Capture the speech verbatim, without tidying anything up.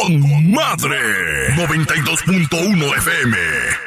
con madre. noventa y dos punto uno F M.